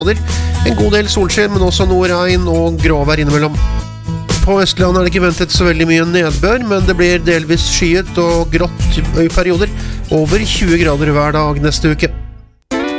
En god del solskinn, men også noe regn og gråvær innimellom. På Østlandet det ikke ventet så veldig mye nedbør, men det blir delvis skyet og grått i perioder. Over 20 grader hver dag neste uke.